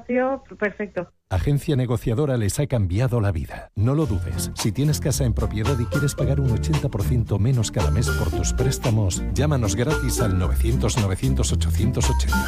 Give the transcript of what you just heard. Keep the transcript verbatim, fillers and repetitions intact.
Yo, perfecto. Agencia Negociadora les ha cambiado la vida. No lo dudes. Si tienes casa en propiedad y quieres pagar un ochenta por ciento menos cada mes por tus préstamos, llámanos gratis al novecientos, novecientos, ochocientos ochenta.